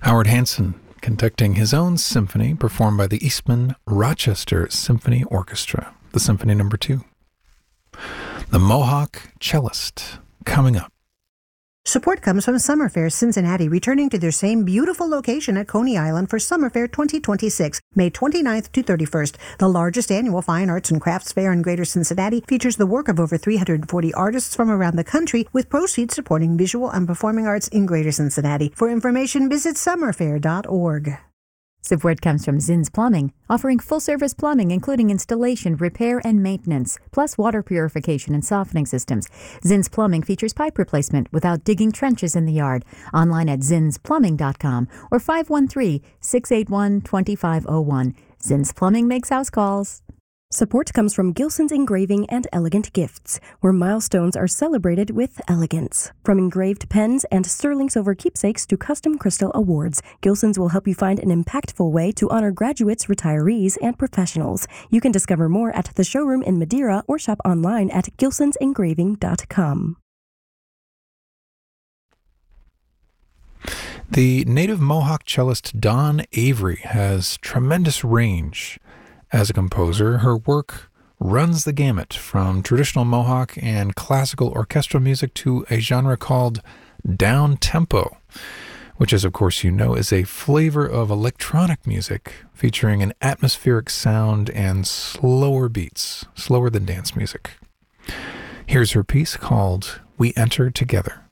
Howard Hanson conducting his own symphony performed by the Eastman Rochester Symphony Orchestra, the Symphony No. 2. The Mohawk Cellist coming up. Support comes from Summer Fair Cincinnati, returning to their same beautiful location at Coney Island for Summer Fair 2026, May 29th to 31st. The largest annual fine arts and crafts fair in Greater Cincinnati features the work of over 340 artists from around the country, with proceeds supporting visual and performing arts in Greater Cincinnati. For information, visit summerfair.org. Support comes from Zinn's Plumbing, offering full-service plumbing including installation, repair, and maintenance, plus water purification and softening systems. Zinn's Plumbing features pipe replacement without digging trenches in the yard. Online at zinnsplumbing.com or 513-681-2501. Zinn's Plumbing makes house calls. Support comes from Gilson's Engraving and Elegant Gifts, where milestones are celebrated with elegance. From engraved pens and sterling silver keepsakes to custom crystal awards, Gilson's will help you find an impactful way to honor graduates, retirees, and professionals. You can discover more at the showroom in Madeira or shop online at gilsonsengraving.com. The native Mohawk cellist Dawn Avery has tremendous range. As a composer, her work runs the gamut from traditional Mohawk and classical orchestral music to a genre called down-tempo, which, as of course you know, is a flavor of electronic music featuring an atmospheric sound and slower beats, slower than dance music. Here's her piece called We Enter Together.